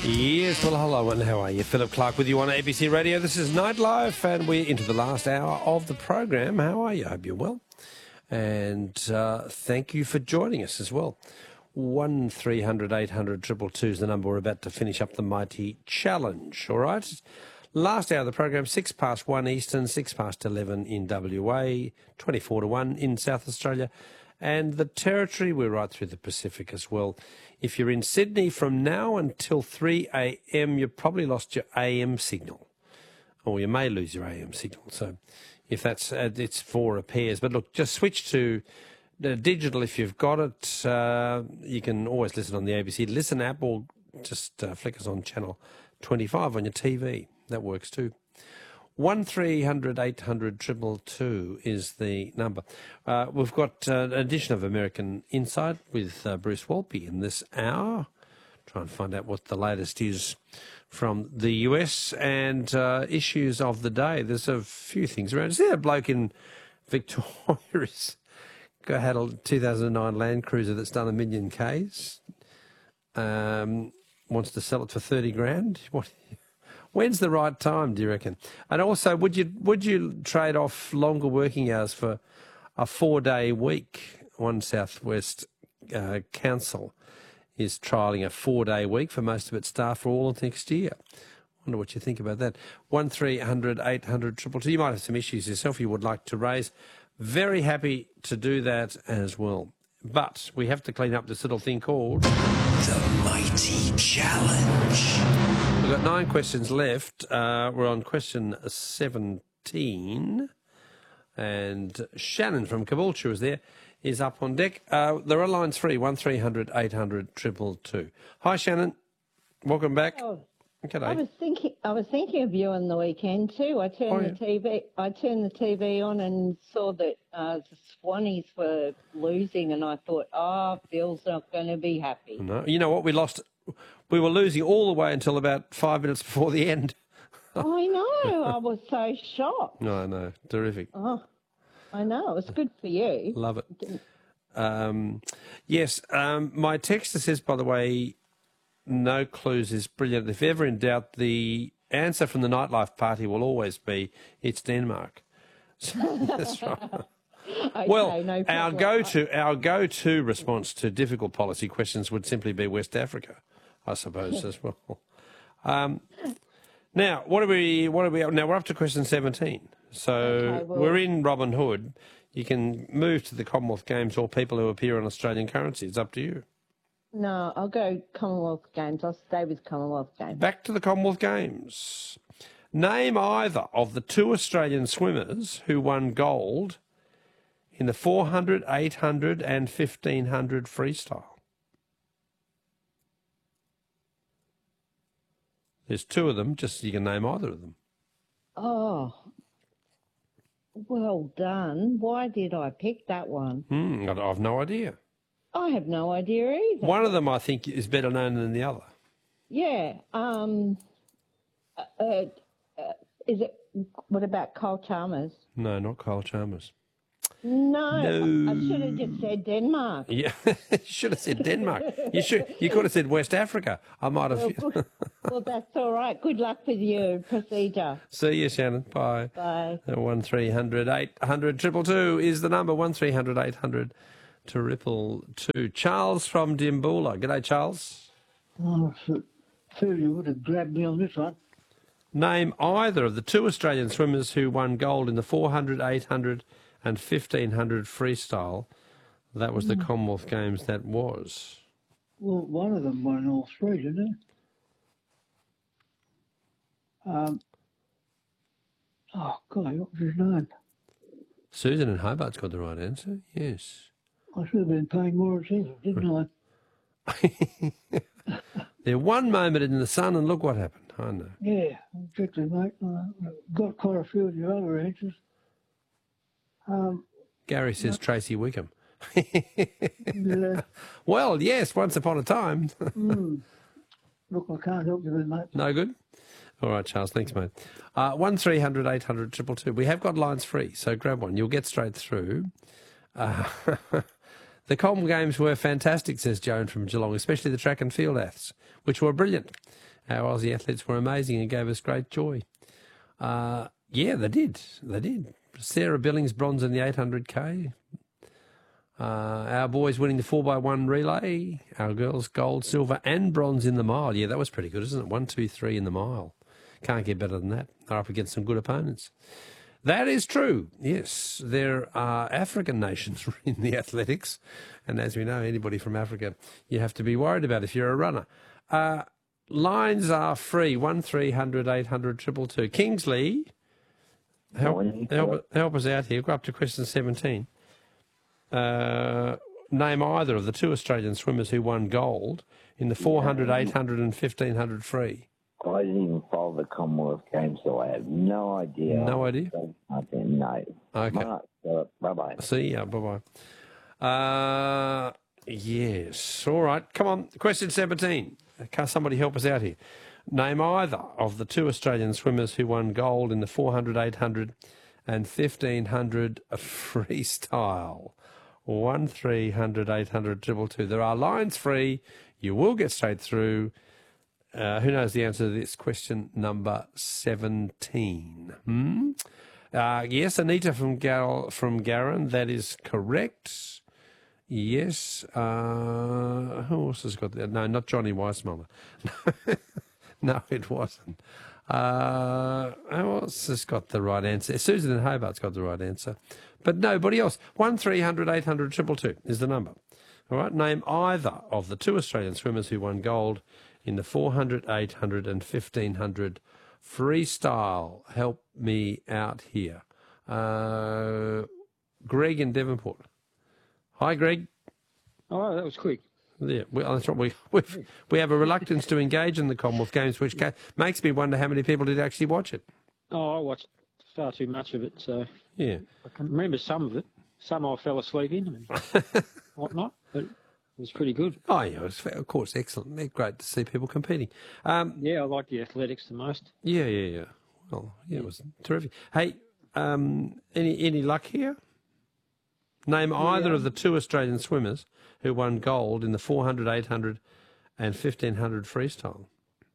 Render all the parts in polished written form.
Yes, well, hello and how are you? Philip Clark with you on ABC Radio. This is Nightlife and we're into the last hour of the program. How are you? I hope you're well. And thank you for joining us as well. 1300 800 222 is the number. We're about to finish up the Mighty Challenge, all right? Last hour of the program, 6 past 1 Eastern, 6 past 11 in WA, 24 to 1 in South Australia. And the Territory, we're right through the Pacific as well. If you're in Sydney from now until 3 a.m, you've probably lost your AM signal, or you may lose your AM signal. So if that's, it's for repairs. But look, just switch to digital if you've got it. You can always listen on the ABC Listen app, or just flick us on channel 25 on your TV. That works too. 1300 800 222 is the number. We've got an edition of American Insight with Bruce Walpy in this hour. Try and find out what the latest is from the US and issues of the day. There's a few things around. Is there a bloke in Victoria who's had a 2009 Land Cruiser that's done 1 million Ks? Wants to sell it for 30 grand? What? When's the right time, do you reckon? And also, would you trade off longer working hours for a 4-day week? One Southwest council is trialling a 4-day week for most of its staff for all of next year. Wonder what you think about that. 1300 800 222. You might have some issues yourself you would like to raise. Very happy to do that as well. But we have to clean up this little thing called The Mighty Challenge. We've got 9 questions left. We're on question 17. And Shannon from Caboolture is up on deck. There are lines free, 1300 800 222. Hi, Shannon. Welcome back. Oh, G'day. I was thinking of you on the weekend too. I turned the TV on and saw that the Swannies were losing, and I thought, Phil's not going to be happy. No, you know what? We were losing all the way until about 5 minutes before the end. I know. I was so shocked. No, I know. Terrific. Oh, I know. It was good for you. Love it. Yes, my texter says, by the way, no clues is brilliant. If ever in doubt, the answer from the Nightlife party will always be, it's Denmark. So, that's right. Okay, Well, no our problem. go-to response to difficult policy questions would simply be West Africa, I suppose, as well. Now, what are we? Now we're up to question 17. So Okay, well, we're in Robin Hood. You can move to the Commonwealth Games or people who appear on Australian currency. It's up to you. No, I'll go Commonwealth Games. I'll stay with Commonwealth Games. Back to the Commonwealth Games. Name either of the 2 Australian swimmers who won gold in the 400, 800 and 1500 freestyle. There's 2 of them, just so you can name either of them. Oh, well done. Why did I pick that one? I've no idea. I have no idea either. One of them, I think, is better known than the other. Yeah. Is it? What about Cole Chalmers? No, not Kyle Chalmers. No. I should have just said Denmark. Yeah, you should have said Denmark. You could have said West Africa. I might have. Well, that's all right. Good luck with your procedure. See you, Shannon. Bye. Bye. 1300 800 222 is the number. 1300 800 222. Charles from Dimboola. G'day, Charles. Oh, Phil, you would have grabbed me on this one. Name either of the 2 Australian swimmers who won gold in the 400, 800 and 1500 freestyle. That was the Commonwealth Games, that was. Well, one of them won all 3, didn't it? Oh, God, what was his name? Susan in Hobart's got the right answer, yes. I should have been paying more attention, didn't I? There one moment in the sun and look what happened. I know. Yeah, exactly, mate. Got quite a few of your other answers. Gary says Tracy Wickham. Yeah. Well, yes, once upon a time. Look, I can't help you with that. No good? All right, Charles, thanks, mate. 1300 800 222. We have got lines free, so grab one. You'll get straight through. The Common Games were fantastic, says Joan from Geelong, especially the track and field aths, which were brilliant. Our Aussie athletes were amazing and gave us great joy. Yeah, they did. They did. Sarah Billings, bronze in the 800K. Our boys winning the 4x1 relay. Our girls, gold, silver and bronze in the mile. Yeah, that was pretty good, isn't it? 1, 2, 3 in the mile. Can't get better than that. They're up against some good opponents. That is true. Yes, there are African nations in the athletics. And as we know, anybody from Africa, you have to be worried about if you're a runner. Lines are free. 1300 800 222. Kingsley, help us out here. Go up to question 17. Name either of the two Australian swimmers who won gold in the 400, 800 and 1500 free. I didn't even follow the Commonwealth Games, so I have no idea. No idea? No. Okay. Bye-bye. See ya. Bye-bye. Yes. All right. Come on. Question 17. Can somebody help us out here? Name either of the two Australian swimmers who won gold in the 400, 800 and 1500 freestyle. 1300 800 222. There are lines free. You will get straight through. Who knows the answer to this question number 17? Yes, Anita from Garran. That is correct. Yes. Who else has got that? No, not Johnny Weissmuller. No, it wasn't. Who else has got the right answer? Susan in Hobart's got the right answer. But nobody else. 1300 800 222 is the number. All right, name either of the two Australian swimmers who won gold in the 400, 800 and 1500 freestyle. Help me out here. Greg in Devonport. Hi, Greg. Oh, that was quick. Yeah, that's right. We have a reluctance to engage in the Commonwealth Games, which makes me wonder how many people did actually watch it. Oh, I watched far too much of it, so yeah, I can remember some of it. Some I fell asleep in and whatnot, but it was pretty good. Oh, yeah, it was, of course, excellent. Great to see people competing. Yeah, I like the athletics the most. Yeah. Well, yeah, it was terrific. Hey, any luck here? Name either of the two Australian swimmers who won gold in the 400, 800 and 1500 freestyle.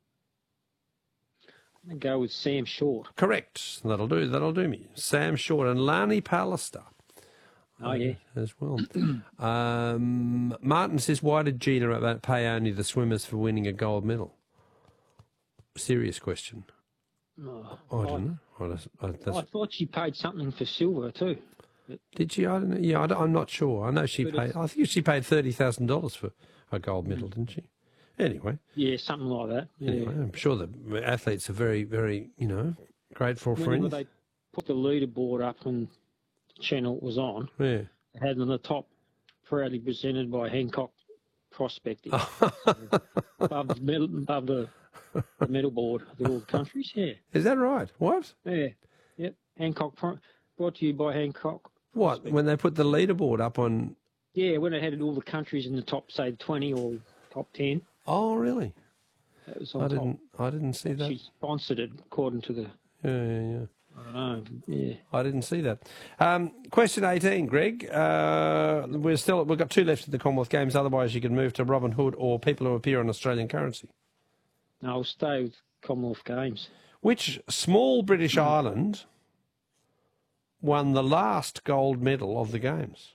I'm going to go with Sam Short. Correct. That'll do me. Sam Short and Lani Pallister. Oh, yeah. As well. Martin says, why did Gina pay only the swimmers for winning a gold medal? Serious question. Oh, I don't know. I thought she paid something for silver too. Did she? I don't know. Yeah, I'm not sure. I know she paid. I think she paid $30,000 for a gold medal, didn't she? Anyway. Yeah, something like that. Yeah. Anyway, I'm sure the athletes are very, very, grateful for anything. They put the leaderboard up when the channel was on. Yeah. They had on the top, proudly presented by Hancock Prospecting. above the medal board of all the countries. Yeah. Is that right? What? Yeah. Yep. Hancock. Brought to you by Hancock. What? When they put the leaderboard up on? Yeah, when it had all the countries in the top, say 20 or top 10. Oh, really? That was on top. I didn't see that. She sponsored it according to the. Yeah. I don't know. Yeah. I didn't see that. Question 18, Greg. We've got two left at the Commonwealth Games. Otherwise, you can move to Robin Hood or people who appear on Australian currency. No, I'll stay with Commonwealth Games. Which small British island won the last gold medal of the Games?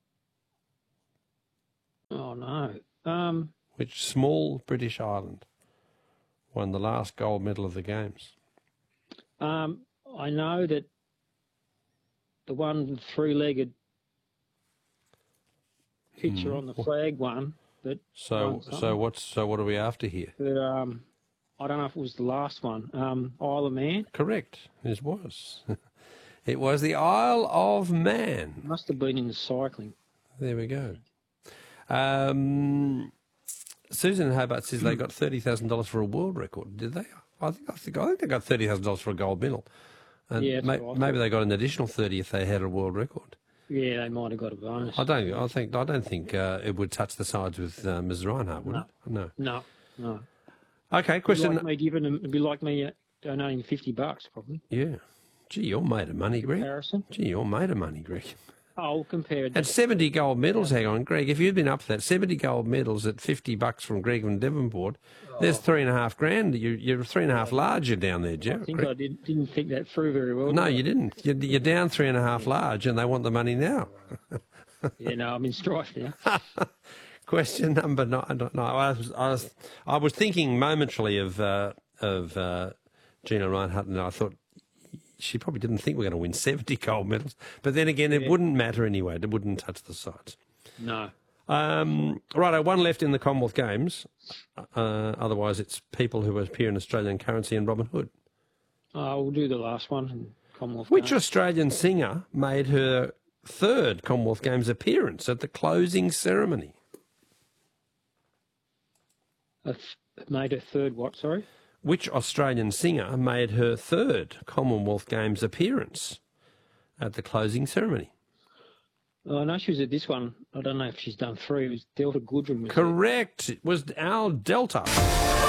Oh, no. Which small British island won the last gold medal of the Games? I know that the one with the three-legged picture on the flag one. That so what are we after here? That, I don't know if it was the last one. Isle of Man? Correct. It was. It was the Isle of Man. Must have been in the cycling. There we go. Susan in Hobart says they got $30,000 for a world record. Did they? I think they got $30,000 for a gold medal. And yeah, maybe they got an additional 30 if they had a world record. Yeah, they might have got a bonus. I don't think it would touch the sides with Ms. Reinhardt, would it? No. Okay, question. It'd be like me donating $50, probably. Yeah. Gee, you're made of money, Greg. Comparison. Gee, you're made of money, Greg. I'll compare it. And 70 gold medals, hang on, Greg, if you'd been up for that, 70 gold medals at $50 from Greg and Devonport, there's $3,500. You're 3.5 large, you're down there, Jeff. I think I didn't think that through very well. No, you didn't. You're down 3.5 large, and they want the money now. Yeah, no, I'm in strife now. Question number 9. No, I was thinking momentarily of Gina Reinhardt, and I thought she probably didn't think we were going to win 70 gold medals. But then again, it wouldn't matter anyway. It wouldn't touch the sides. No. Righto, one left in the Commonwealth Games. Otherwise, it's people who appear in Australian currency and Robin Hood. We'll do the last one in Commonwealth Which Games. Australian singer made her 3rd Commonwealth Games appearance at the closing ceremony? Made a 3rd what, sorry? Which Australian singer made her 3rd Commonwealth Games appearance at the closing ceremony? I know she was at this one. I don't know if she's done 3. It was Delta Goodwin. Correct. It was Al Delta.